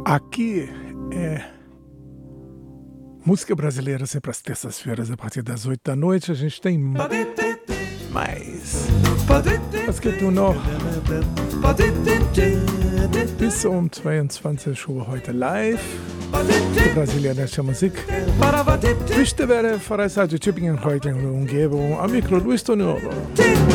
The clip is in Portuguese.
Aqui é música brasileira sempre às terças-feiras, a partir das 8 da noite. A gente tem mais. Was geht nun noch? Bis um 22 Uhr heute live. Die brasilianische Musik. Wichtig wäre, für die Tübingen heute in der Umgebung. Am Mikro Luis Tonoro.